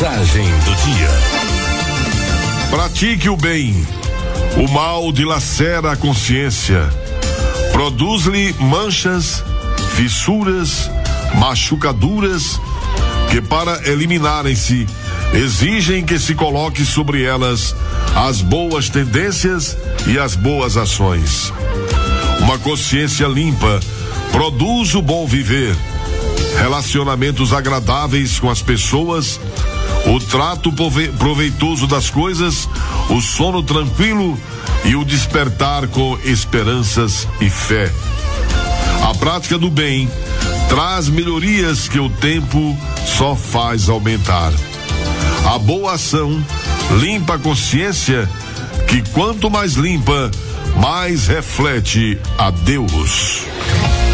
Mensagem do dia. Pratique o bem. O mal dilacera a consciência. Produz-lhe manchas, fissuras, machucaduras, que para eliminarem-se, exigem que se coloque sobre elas as boas tendências e as boas ações. Uma consciência limpa produz o bom viver, relacionamentos agradáveis com as pessoas, o trato proveitoso das coisas, o sono tranquilo e o despertar com esperanças e fé. A prática do bem traz melhorias que o tempo só faz aumentar. A boa ação limpa a consciência, que quanto mais limpa, mais reflete a Deus.